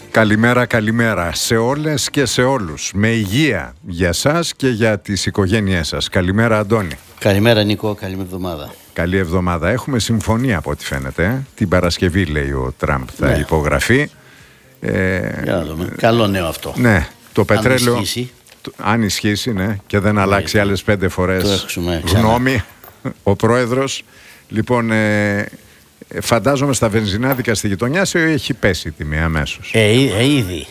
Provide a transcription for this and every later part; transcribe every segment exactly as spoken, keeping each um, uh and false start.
Καλημέρα, καλημέρα σε όλες και σε όλους. Με υγεία για σας και για τις οικογένειές σας. Καλημέρα, Αντώνη. Καλημέρα, Νίκο. Καλή εβδομάδα. Καλή εβδομάδα. Έχουμε συμφωνία από ό,τι φαίνεται. Την Παρασκευή, λέει ο Τραμπ, θα ναι. υπογραφεί. Ε, για να δούμε. Καλό νέο αυτό. Ναι, το πετρέλαιο. Αν ισχύσει, αν ισχύσει ναι, και δεν ναι, αλλάξει ναι. άλλες πέντε φορές γνώμη ο πρόεδρος. Λοιπόν, ε, φαντάζομαι στα βενζινάδικα στη γειτονιά σου έχει πέσει η τιμή αμέσως. Ε, ε, ήδη.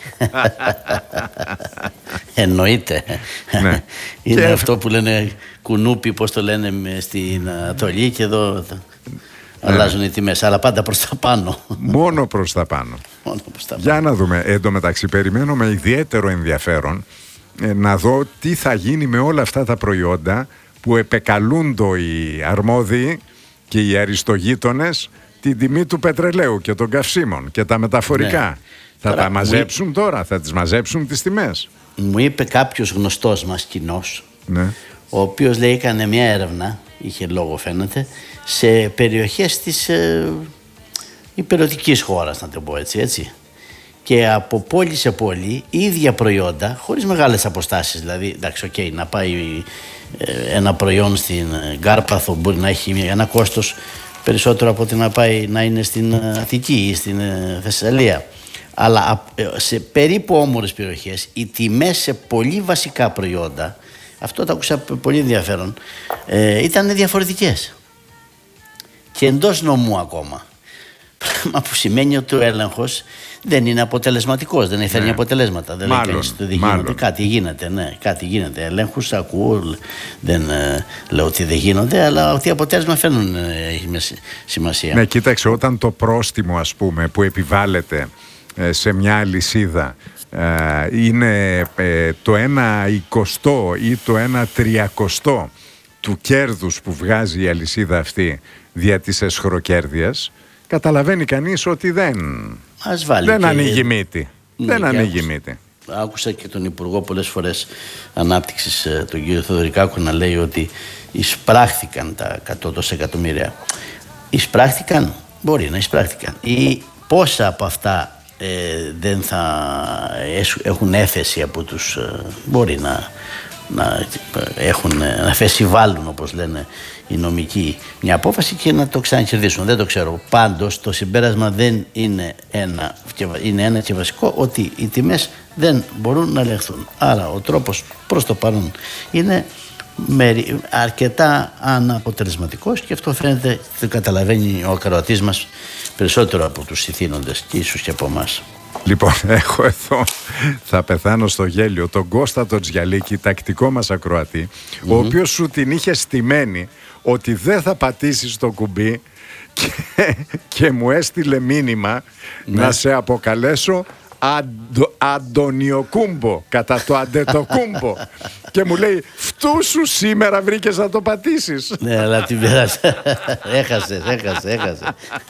Εννοείται. Ναι. Είναι και... αυτό που λένε κουνούπι, πώς το λένε στην Ανατολή, και εδώ ναι. αλλάζουν οι τιμές, αλλά πάντα προς τα πάνω. Μόνο προς τα πάνω. Μόνο προς τα πάνω. Για να δούμε. Εν τω μεταξύ, περιμένω με ιδιαίτερο ενδιαφέρον ε, να δω τι θα γίνει με όλα αυτά τα προϊόντα που επεκαλούνται οι αρμόδιοι και οι αριστογείτονες την τιμή του πετρελαίου και των καυσίμων και τα μεταφορικά. Ναι. Θα τώρα, τα μαζέψουν μου... τώρα, θα τις μαζέψουν τις τιμές. Μου είπε κάποιος γνωστός μας κοινός, ναι. ο οποίος λέει έκανε μια έρευνα, είχε λόγο φαίνεται, σε περιοχές της ε, υπηρετικής χώρας, να το πω έτσι, έτσι. Και από πόλη σε πόλη, ίδια προϊόντα, χωρίς μεγάλες αποστάσεις. Δηλαδή, εντάξει, οκ, okay, να πάει ε, ένα προϊόν στην Κάρπαθο μπορεί να έχει ένα κόστος περισσότερο από ότι να πάει να είναι στην Αττική ή στην ε, Θεσσαλία. Αλλά σε περίπου όμορες περιοχές, οι τιμές σε πολύ βασικά προϊόντα, αυτό το άκουσα πολύ ενδιαφέρον, ε, ήταν διαφορετικές. Και εντός νομού ακόμα. Πράγμα που σημαίνει ότι ο έλεγχος δεν είναι αποτελεσματικός, δεν φέρνει ναι. αποτελέσματα. Δεν μάλλον, λέει κανείς ότι δεν γίνεται. Κάτι γίνεται, ναι, κάτι γίνεται. Ελέγχους ακούω, δεν ε, λέω ότι δεν γίνονται, αλλά ότι αποτέλεσμα φέρνουν ε, έχει σημασία. Ναι, κοίταξε, όταν το πρόστιμο, ας πούμε, που επιβάλλεται ε, σε μια αλυσίδα ε, είναι ε, το ένα εικοστό ή το ένα τριακοστό του κέρδους που βγάζει η αλυσίδα αυτή δια της εσχροκέρδειας, καταλαβαίνει κανείς ότι δεν, δεν και... ανοίγει μύτη. Ναι, δεν ανοίγει μύτη. Άκουσα και τον Υπουργό πολλές φορές Ανάπτυξης, τον κύριο Θοδωρικάκου, να λέει ότι εισπράχθηκαν τα εκατό εκατομμύρια. Εισπράχθηκαν, μπορεί να εισπράχθηκαν. Ή πόσα από αυτά ε, δεν θα έχουν έφεση από τους... Ε, μπορεί να, να, έχουν, να φεσιβάλουν, όπως λένε οι νομικοί, μια απόφαση και να το ξανακερδίσουν. Δεν το ξέρω. Πάντως το συμπέρασμα δεν είναι ένα, είναι ένα και βασικό, ότι οι τιμές δεν μπορούν να ελεγχθούν. Άρα ο τρόπος προς το παρόν είναι αρκετά αναποτελεσματικός, και αυτό φαίνεται, το καταλαβαίνει ο ακροατής μας περισσότερο από τους ηθήνοντες και ίσως και από εμάς. Λοιπόν, έχω εδώ, θα πεθάνω στο γέλιο, τον Κώστα τον Τζιαλίκη, τακτικό μας ακροατή, mm-hmm. ο οποίος σου την είχε στημένη ότι δεν θα πατήσεις το κουμπί και, και μου έστειλε μήνυμα ναι. να σε αποκαλέσω Αντο, Αντωνιοκούμπο, κατά το Αντετοκούμπο. Και μου λέει, φτού σου σήμερα βρήκες να το πατήσεις. Ναι, αλλά την πέρασε. Έχασες, έχασες, έχασες.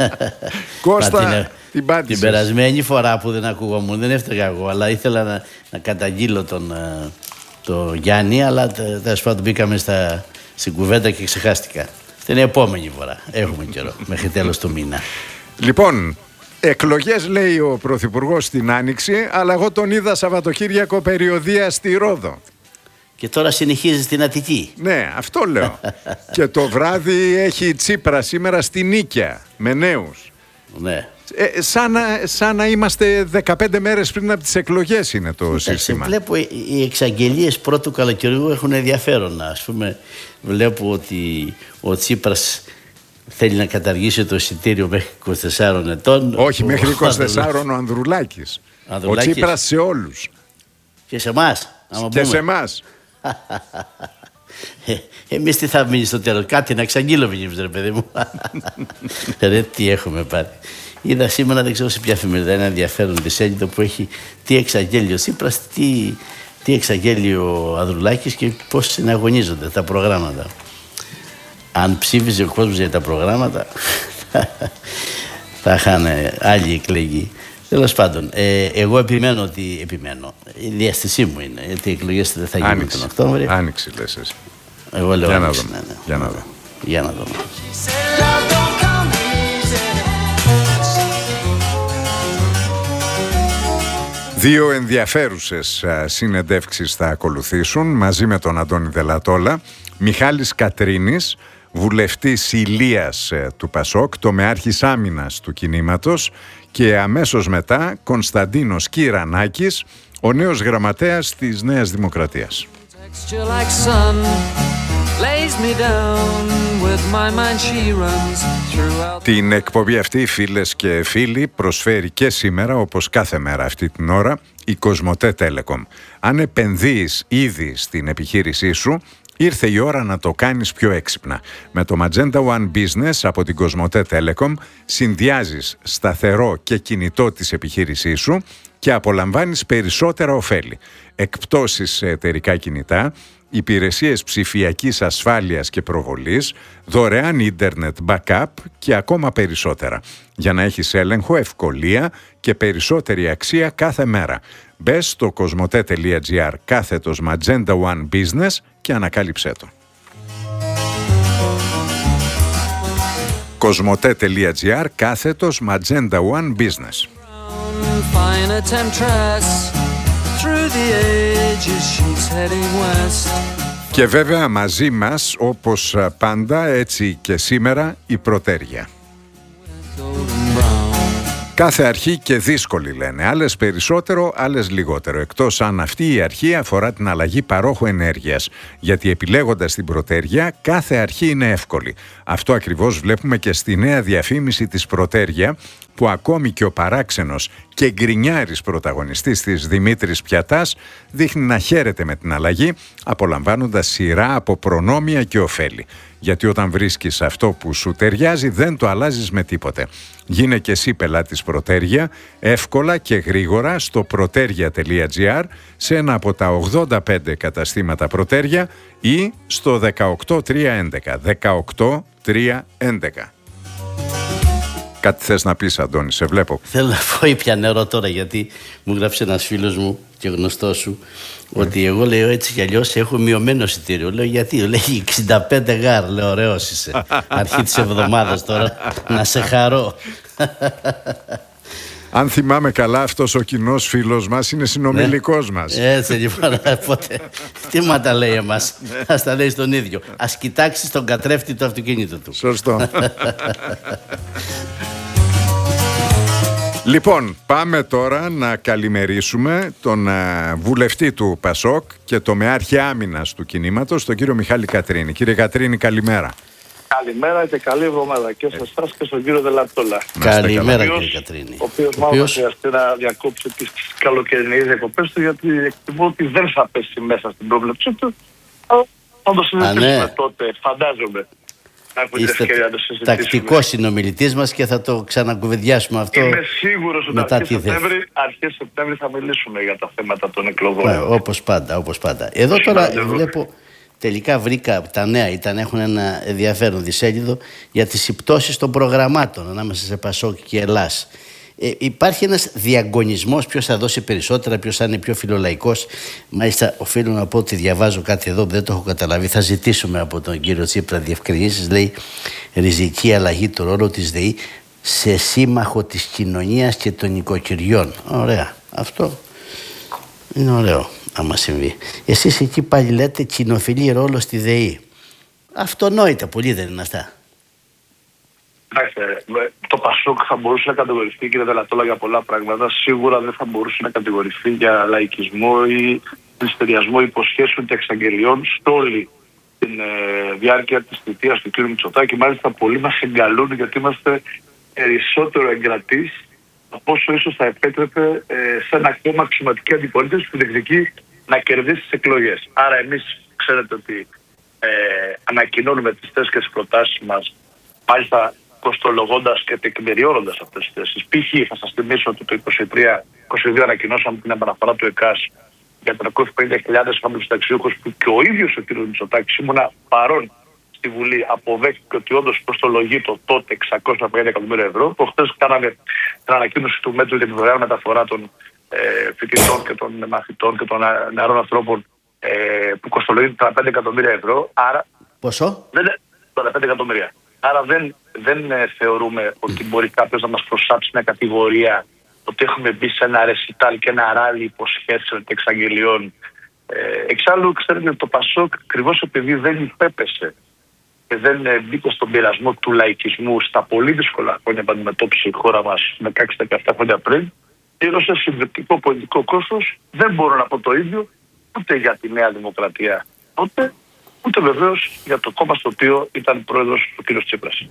Κώστα, την πάτησες. Την περασμένη φορά που δεν ακούγαμε, δεν έφταιγα εγώ, αλλά ήθελα να, να καταγγείλω τον, τον Γιάννη, αλλά τέλος πάντων μπήκαμε στα, στην κουβέντα και ξεχάστηκα. Την επόμενη φορά. Έχουμε καιρό, μέχρι τέλος του μήνα. Λοιπόν, εκλογές, λέει ο Πρωθυπουργός, στην Άνοιξη, αλλά εγώ τον είδα Σαββατοκύριακο περιοδεία στη Ρόδο. Και τώρα συνεχίζει στην Αττική. Ναι, αυτό λέω. Και το βράδυ έχει Τσίπρα σήμερα στη Νίκαια, με νέους. Ναι. Ε, σαν, να, σαν να είμαστε δεκαπέντε μέρες πριν από τις εκλογές είναι το Κοίταξε, σύστημα. Βλέπω οι εξαγγελίες πρώτου καλοκαιριού έχουν ενδιαφέρον. Ας πούμε, βλέπω ότι ο Τσίπρας θέλει να καταργήσει το εισιτήριο μέχρι είκοσι τεσσάρων ετών. Όχι, ο... μέχρι είκοσι τεσσάρων ο Ανδρουλάκης. Ανδρουλάκης. Ο Τσίπρας σε όλους. Και σε εμάς. Και σε εμάς. ε, εμείς τι θα μείνει στο τέλος? Κάτι να εξαγγείλω, ρε παιδί μου. Ρε, τι έχουμε πάρει. Είδα σήμερα, δεν ξέρω σε ποια εφημερίδα, ένα ενδιαφέρον δισέλιδο που έχει τι εξαγγέλει ο Τσίπρας, τι, τι εξαγγέλει ο Ανδρουλάκης και πώς συναγωνίζονται τα προγράμματα. Αν ψήφιζε ο κόσμος για τα προγράμματα, θα είχαν άλλοι εκλεγεί. Τέλος πάντων, ε, εγώ επιμένω ότι επιμένω. Η διαστησή μου είναι, γιατί οι εκλογές δεν θα γίνουν Άνοιξη. τον Οκτώβριο. Άνοιξη, λες εσύ. Εγώ λέω για άνοιξη, να δούμε. Ναι, ναι. Για να δούμε. Για να δούμε. Δύο ενδιαφέρουσες συνεντεύξεις θα ακολουθήσουν μαζί με τον Αντώνη Δελατόλα. Μιχάλης Κατρίνης, βουλευτής Ηλίας του Πασόκ, τομεάρχης άμυνας του κινήματος, και αμέσως μετά Κωνσταντίνος Κυρανάκης, ο νέος γραμματέας της Νέας Δημοκρατίας. Την εκπομπή αυτή, φίλες και φίλοι, προσφέρει και σήμερα, όπως κάθε μέρα αυτή την ώρα, η Κοσμοτέ Telecom. Αν επενδύεις ήδη στην επιχείρησή σου, ήρθε η ώρα να το κάνεις πιο έξυπνα. Με το Magenta One Business από την Κοσμοτέ Telecom συνδυάζεις σταθερό και κινητό της επιχείρησής σου και απολαμβάνεις περισσότερα ωφέλη. Εκπτώσεις σε εταιρικά κινητά, υπηρεσίες ψηφιακής ασφάλειας και προβολής, δωρεάν ίντερνετ backup και ακόμα περισσότερα. Για να έχεις έλεγχο, ευκολία και περισσότερη αξία κάθε μέρα. Μπες στο κοσμοτέ.gr κάθετος Magenta One Business και ανακάλυψέ το. κοσμοτέ.gr κάθετος Magenta One Business. Και βέβαια μαζί μας, όπως πάντα, έτσι και σήμερα, η Πρωτέρια. Κάθε αρχή και δύσκολη, λένε. Άλλες περισσότερο, άλλες λιγότερο. Εκτός αν αυτή η αρχή αφορά την αλλαγή παρόχου ενέργειας. Γιατί επιλέγοντας την Πρωτέρια, κάθε αρχή είναι εύκολη. Αυτό ακριβώς βλέπουμε και στη νέα διαφήμιση της Πρωτέρια, που ακόμη και ο παράξενος και γκρινιάρης πρωταγωνιστής της, Δημήτρης Πιατάς, δείχνει να χαίρεται με την αλλαγή, απολαμβάνοντας σειρά από προνόμια και ωφέλη. Γιατί όταν βρίσκεις αυτό που σου ταιριάζει, δεν το αλλάζεις με τίποτε. Γίνε και εσύ πελάτης Πρωτέρια, εύκολα και γρήγορα στο proteria.gr, σε ένα από τα ογδόντα πέντε καταστήματα Πρωτέρια ή στο δεκαοκτώ τριακόσια έντεκα. δεκαοκτώ τριακόσια έντεκα. Κάτι θες να πεις, Αντώνη, σε βλέπω. Θέλω να πω ήπια νερό τώρα, γιατί μου γράψε ένας φίλος μου και γνωστός σου mm. ότι εγώ, λέω, έτσι κι αλλιώς έχω μειωμένο εισιτήριο. Λέω, γιατί? Λέει εξήντα πέντε γάρ. Λέω, ωραίος είσαι. Αρχή της εβδομάδας τώρα, να σε χαρώ. Αν θυμάμαι καλά, αυτός ο κοινός φίλος μας είναι συνομιλικός μας. Έτσι λοιπόν, οπότε, τι μα τα λέει εμάς, ας τα λέει στον ίδιο. Ας κοιτάξει στον καθρέφτη του αυτοκίνητου του. Σωστό. Λοιπόν, πάμε τώρα να καλημερίσουμε τον uh, βουλευτή του Πασόκ και τομεάρχη άμυνας του κινήματος, τον κύριο Μιχάλη Κατρίνη. Κύριε Κατρίνη, καλημέρα. Καλημέρα και καλή εβδομάδα και σε εσάς και στον κύριο Δελατόλα. Καλημέρα, κύριε Κατρίνη. Ο οποίος μάλλον θα χρειαστεί να διακόψει τις καλοκαιρινές διακοπές του, γιατί εκτιμώ ότι δεν θα πέσει μέσα στην πρόβλεψή του. Αλλά θα το συζητήσουμε ναι. τότε, φαντάζομαι. Είστε τακτικός συνομιλητής μας και θα το ξανακουβεντιάσουμε αυτό. Είμαι σίγουρος ότι αρχές Σεπτέμβρη, αρχές Σεπτέμβρη θα μιλήσουμε για τα θέματα των εκλογών. Ά, όπως πάντα, όπως πάντα. Εδώ Πώς τώρα βλέπω, τελικά βρήκα τα νέα, ήταν, έχουν ένα ενδιαφέρον δισέλιδο για τις συμπτώσεις των προγραμμάτων ανάμεσα σε Πασόκ και Ελλάς. Ε, υπάρχει ένας διαγωνισμός, ποιος θα δώσει περισσότερα, ποιος θα είναι πιο φιλολαϊκός. Μάλιστα, οφείλω να πω ότι διαβάζω κάτι εδώ που δεν το έχω καταλάβει. Θα ζητήσουμε από τον κύριο Τσίπρα διευκρινήσεις. Λέει, ριζική αλλαγή του ρόλου της ΔΕΗ σε σύμμαχο της κοινωνίας και των οικοκυριών. Ωραία. Αυτό είναι ωραίο, άμα συμβεί. Εσείς εκεί πάλι λέτε κοινοφιλή ρόλο στη ΔΕΗ. Αυτονόητα πολύ, δεν είναι αυτά? Κοιτάξτε, το Πασόκ θα μπορούσε να κατηγορηθεί, κύριε Δελατόλα, για πολλά πράγματα. Σίγουρα δεν θα μπορούσε να κατηγορηθεί για λαϊκισμό ή πληστηριασμό υποσχέσεων και εξαγγελιών σε όλη τη ε, διάρκεια της θητείας του κ. Μητσοτάκη. Μάλιστα, πολλοί μας εγκαλούν, γιατί είμαστε περισσότερο εγκρατείς από όσο ίσως θα επέτρεπε ε, σε ένα κόμμα αξιωματική αντιπολίτευση που διεκδικεί να κερδίσει τις εκλογές. Άρα, εμείς ξέρετε ότι ε, ανακοινώνουμε τις θέσεις και τις προτάσεις μας, μάλιστα κοστολογώντας και τεκμηριώνοντας αυτές τις θέσεις. Π.χ. θα σας θυμίσω ότι το είκοσι τρία είκοσι δύο ανακοινώσαμε την επαναφορά του ΕΚΑΣ για τριακόσιες πενήντα χιλιάδες χαμηλοσταξιούχους, που και ο ίδιος ο κ. Μητσοτάκης, ήμουνα παρόν στη Βουλή, αποδέχτηκε ότι όντως κοστολογεί το τότε εξακόσια πενήντα εκατομμύρια ευρώ. Προχθές κάναμε την ανακοίνωση του μέτρου για την δωρεάν μεταφορά των ε, φοιτητών και των μαθητών και των νεαρών ανθρώπων, ε, που κοστολογεί τριάντα πέντε εκατομμύρια ευρώ. Άρα, πόσο? τριάντα πέντε εκατομμύρια. Άρα δεν, δεν ε, θεωρούμε ότι μπορεί κάποιος να μας προσάψει μια κατηγορία ότι έχουμε μπει σε ένα ρεσιτάλ και ένα ράλι υποσχέσεων και εξαγγελιών. Ε, εξάλλου, ξέρετε, το Πασόκ, ακριβώς επειδή δεν υπέπεσε και δεν μπήκε στον πειρασμό του λαϊκισμού στα πολύ δύσκολα χρόνια που αντιμετώπισε η χώρα μας δεκαέξι δεκαεπτά χρόνια πριν, πλήρωσε συντριπτικό πολιτικό κόστος. Δεν μπορώ να πω το ίδιο ούτε για τη Νέα Δημοκρατία τότε, ούτε βεβαίως για το κόμμα στο οποίο ήταν πρόεδρος ο κ. Τσίπρας.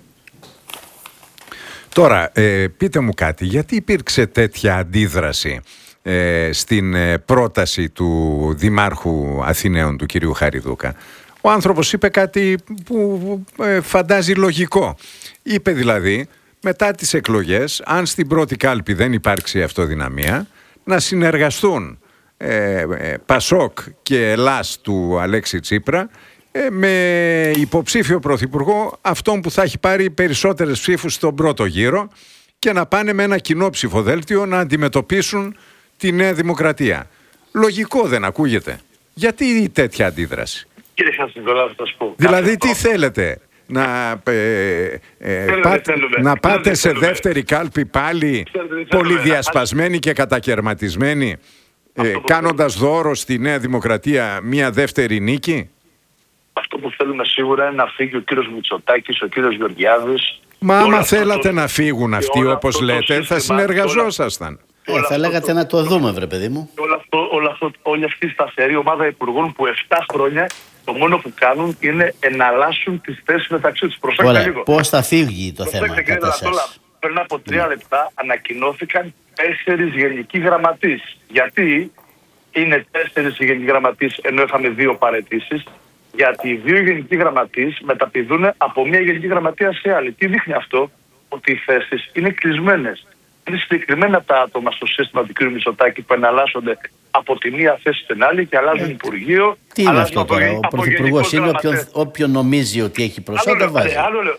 Τώρα, ε, πείτε μου κάτι, γιατί υπήρξε τέτοια αντίδραση ε, στην ε, πρόταση του Δημάρχου Αθηναίων, του κυρίου Χαριδούκα? Ο άνθρωπος είπε κάτι που ε, φαντάζει λογικό. Είπε δηλαδή, μετά τις εκλογές, αν στην πρώτη κάλπη δεν υπάρξει αυτοδυναμία, να συνεργαστούν ε, ε, Πασόκ και Ελλάς του Αλέξη Τσίπρα ε, με υποψήφιο πρωθυπουργό αυτόν που θα έχει πάρει περισσότερες ψήφους στον πρώτο γύρο και να πάνε με ένα κοινό ψηφοδέλτιο να αντιμετωπίσουν τη Νέα Δημοκρατία. Λογικό δεν ακούγεται? Γιατί τέτοια αντίδραση? Κύριε Χατζηνικολάου, θα σας πω. Δηλαδή τι θέλετε? Να, ε, ε, θέλουμε, πάτε, θέλουμε. να πάτε θέλουμε, σε θέλουμε. δεύτερη κάλπη πάλι θέλουμε. πολυδιασπασμένοι και κατακαιρματισμένοι, ε, κάνοντας δώρο στη Νέα Δημοκρατία μια δεύτερη νίκη? Αυτό που θέλουμε σίγουρα είναι να φύγει ο κύριος Μητσοτάκης, ο κύριος Γεωργιάδης. Μα άμα αυτό θέλατε το... να φύγουν αυτοί όπως λέτε, θα συνεργαζόσασταν. Ε, θα λέγατε να το δούμε, βρε παιδί μου. Όλο αυτό, όλο αυτό, όλη αυτή η σταθερή ομάδα υπουργών που επτά χρόνια το μόνο που κάνουν είναι εναλλάσσουν τις θέσεις μεταξύ τους. Προσέξτε λίγο. Πώς θα φύγει το Προσέξτε, θέμα κύριε κατά Δρατόλα, σας? πριν από τρία λεπτά ανακοινώθηκαν τέσσερις γενικοί γραμματείς. Γιατί είναι τέσσερις γενικοί γραμματείς ενώ είχαμε δύο παραιτήσεις? Γιατί οι δύο γενικοί γραμματείς μεταπηδούν από μια γενική γραμματεία σε άλλη. Τι δείχνει αυτό? Ότι οι θέσεις είναι κλεισμένες. Είναι συγκεκριμένα τα άτομα στο σύστημα του κ. Μητσοτάκη που εναλλάσσονται από τη μία θέση στην άλλη και αλλάζουν υπουργείο. Τι είναι αυτό τώρα? Ο πρωθυπουργός είναι όποιον, όποιον νομίζει ότι έχει προσόντα βάζει.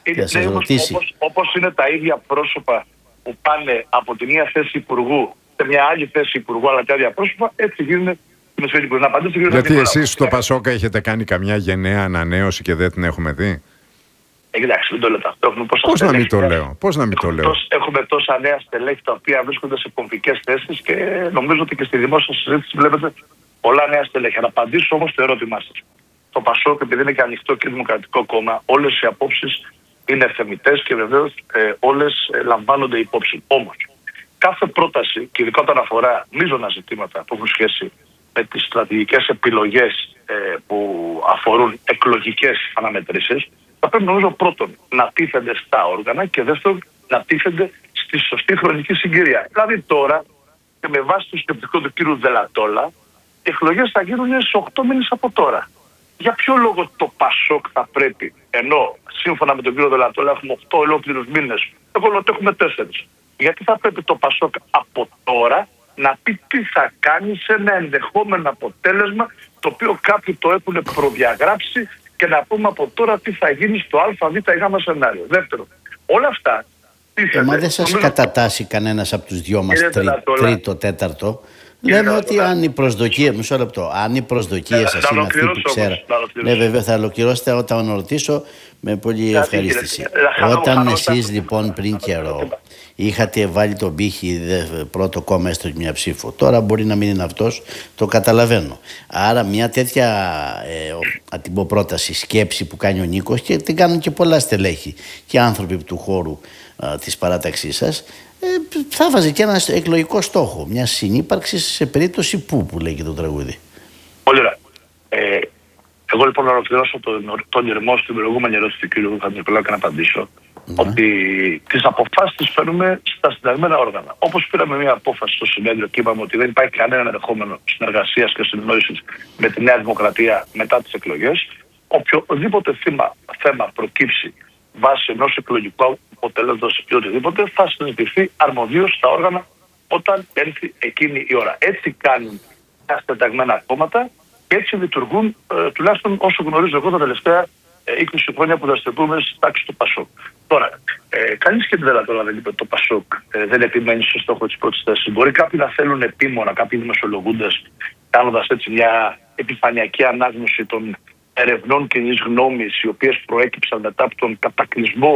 Όπως, όπως είναι τα ίδια πρόσωπα που πάνε από τη μία θέση υπουργού σε μια άλλη θέση υπουργού, αλλά τα ίδια πρόσωπα, έτσι γίνουν. Να απαντήσω, γιατί εσείς στο Πασόκ έχετε κάνει καμιά γενναία ανανέωση και δεν την έχουμε δει? Εντάξει, μην το λέτε αυτό. Πώς να μην το λέω? Πώς να μην το λέω? Έχουμε τόσα νέα στελέχη τα οποία βρίσκονται σε κομβικές θέσεις και νομίζω ότι και στη δημόσια συζήτηση βλέπετε πολλά νέα στελέχη. Να απαντήσω όμως το ερώτημά σας. Το Πασόκ, επειδή είναι και ανοιχτό και δημοκρατικό κόμμα, όλες οι απόψεις είναι θεμιτές και βεβαίως ε, όλες ε, λαμβάνονται υπόψη. Όμως, κάθε πρόταση, και ειδικά όταν αφορά μείζωνα ζητήματα που έχουν σχέση με τις στρατηγικές επιλογές ε, που αφορούν εκλογικές αναμετρήσεις, θα πρέπει νομίζω πρώτον να τίθενται στα όργανα και δεύτερον να τίθενται στη σωστή χρονική συγκυρία. Δηλαδή τώρα, και με βάση το σκεπτικό του κ. Δελατόλα, οι εκλογές θα γίνουν σε οκτώ μήνες από τώρα. Για ποιο λόγο το Πασόκ θα πρέπει, ενώ σύμφωνα με τον κ. Δελατόλα έχουμε οκτώ ολόκληρους μήνες, εγώ λέω ότι έχουμε τέσσερις. Γιατί θα πρέπει το Πασόκ από τώρα να πει τι θα κάνει σε ένα ενδεχόμενο αποτέλεσμα το οποίο κάποιοι το έχουν προδιαγράψει και να πούμε από τώρα τι θα γίνει στο α, β ή γ σενάριο. Δεύτερον, όλα αυτά... Ε, μα δεν σας κατατάσσει κανένας από τους δυο μας τρί, τρίτο, τέταρτο. Λέμε ότι αν οι προσδοκίες, μισό λεπτό, αν οι προσδοκίες σας είναι αυτοί που ξέρω. Ναι, βέβαια, θα ολοκληρώσετε όταν ρωτήσω με πολύ ευχαρίστηση. Όταν εσείς λοιπόν πριν καιρό είχατε βάλει τον πύχη πρώτο κόμμα έστω και μια ψήφο, τώρα μπορεί να μην είναι αυτός, το καταλαβαίνω. Άρα μια τέτοια ε, ατυπώ πρόταση, σκέψη που κάνει ο Νίκος, και την κάνουν και πολλά στελέχη και άνθρωποι του χώρου α, της παράταξής σας, ε, θα βάζει και ένα εκλογικό στόχο, μια συνύπαρξη σε περίπτωση που, που λέει και το τραγούδι. Πολύ ωραία. Ε, εγώ λοιπόν να ολοκληρώσω τον, τον ηρμό στην προηγούμενη ερώτηση του κ. Χατζηνικολάου και να απαντήσω. Mm-hmm. Ότι τις αποφάσεις τις φέρνουμε στα συνταγμένα όργανα. Όπως πήραμε μια απόφαση στο συνέδριο και είπαμε ότι δεν υπάρχει κανένα ενδεχόμενο συνεργασίας και συνεννόησης με τη Νέα Δημοκρατία μετά τις εκλογές, οποιοδήποτε θέμα, θέμα προκύψει βάσει ενός εκλογικού αποτέλεσματος ή οτιδήποτε θα συζητηθεί αρμοδίως στα όργανα όταν έρθει εκείνη η ώρα. Έτσι κάνουν τα συνταγμένα κόμματα και έτσι λειτουργούν ε, τουλάχιστον όσο γνωρίζω εγώ τα τελευταία είκοσι χρόνια που δραστηριοποιούμε στη τάξη του Πασόκ. Τώρα, ε, κανείς και δεν δεν είπε το Πασόκ ε, δεν επιμένει στο στόχο της πρώτης θέσης. Μπορεί κάποιοι να θέλουν επίμονα, κάποιοι δημοσιολογούντες, κάνοντας έτσι μια επιφανειακή ανάγνωση των ερευνών κοινής γνώμης, οι οποίες προέκυψαν μετά από τον κατακλυσμό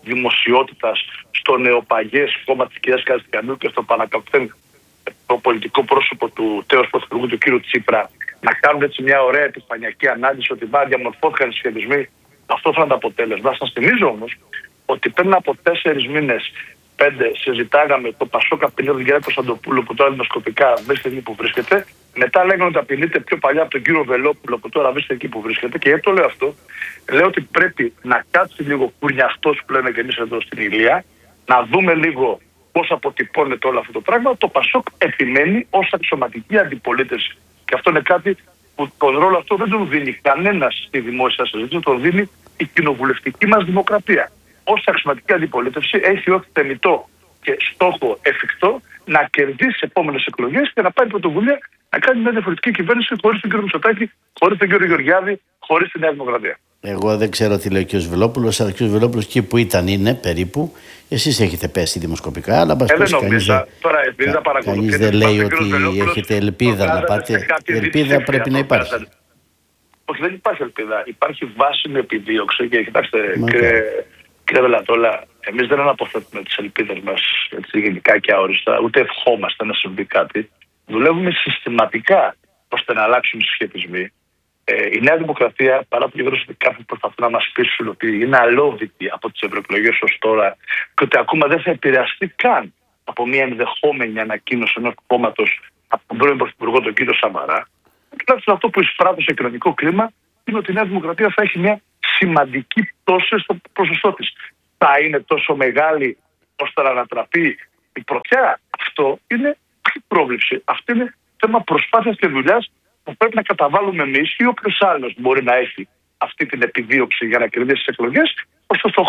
δημοσιότητας στο νεοπαγές κόμμα της κυρίας Καριστιανού και στο πανακαπτέν το πολιτικό πρόσωπο του τέος πρωθυπουργού του κ. Τσίπρα να κάνουν έτσι μια ωραία επιφανειακή ανάλυση ότι μπα διαμορφώθηκαν οι σχετισμοί. Αυτό θα είναι το αποτέλεσμα. Σας θυμίζω όμως ότι πριν από τέσσερις μήνες, πέντε, συζητάγαμε το Πασόκ απειλεί τον κ. Κωνσταντοπούλου που τώρα δημοσκοπικά βρίσκεται εκεί που βρίσκεται. Μετά λέγανε ότι απειλείται πιο παλιά από τον κύριο Βελόπουλο που τώρα βρίσκεται εκεί που βρίσκεται. Και γιατί το λέω αυτό, λέω ότι πρέπει να κάτσει λίγο κουρνιαστός που λέμε και εμείς εδώ στην Ηλία, να δούμε λίγο πώς αποτυπώνεται όλο αυτό το πράγμα. Το Πασόκ επιμένει ως αξιωματική αντιπολίτευση. Και αυτό είναι κάτι που τον ρόλο αυτό δεν τον δίνει κανένας στη δημόσια συζήτηση, τον δίνει η κοινοβουλευτική μας δημοκρατία. Ως αξιωματική αντιπολίτευση έχει ως θεμιτό και στόχο εφικτό να κερδίσει επόμενες εκλογές και να πάρει πρωτοβουλία να κάνει μια διαφορετική κυβέρνηση χωρίς τον κύριο Μητσοτάκη, χωρίς τον κύριο Γεωργιάδη, χωρίς τη Νέα Δημοκρατία. Εγώ δεν ξέρω τι λέει ο κ. Βελόπουλος, αλλά ο κ. Βελόπουλος εκεί που ήταν είναι περίπου. Εσείς έχετε πέσει δημοσκοπικά, αλλά μπας πέσει κανείς δεν, τώρα, κα, κανείς δεν λέει ότι έχετε ελπίδα να πάτε. Ελπίδα πρέπει να υπάρχει. Όχι, δεν υπάρχει ελπίδα. Υπάρχει βάσιμη επιδίωξη και κοιτάξτε, κύριε, κύριε Βελατόλα, εμείς δεν αναποθέτουμε τις ελπίδες μας έτσι, γενικά και αόριστα, ούτε ευχόμαστε να συμβεί κάτι. Δουλεύουμε συστηματικά ώστε να αλλάξουν οι συσχετισμοί. Ε, η Νέα Δημοκρατία, παρά το γεγονός ότι κάποιοι προσπαθούν να μας πείσουν ότι είναι αλόβητη από τις ευρωεκλογές ως τώρα και ότι ακόμα δεν θα επηρεαστεί καν από μια ενδεχόμενη ανακοίνωση ενός κόμματος από τον πρώην Πρωθυπουργό τον κύριο Σαμαρά, τουλάχιστον αυτό που εισπράττει σε κοινωνικό κλίμα είναι ότι η Νέα Δημοκρατία θα έχει μια σημαντική πτώση στο ποσοστό της. Θα είναι τόσο μεγάλη ώστε να ανατραπεί η πρωτιά. Αυτό είναι όχι πρόβλεψη. Αυτό είναι θέμα προσπάθειας και δουλειάς που πρέπει να καταβάλουμε εμείς ή όποιος άλλος μπορεί να έχει αυτή την επιδίωξη για να κερδίσει τις εκλογές, ώστε στο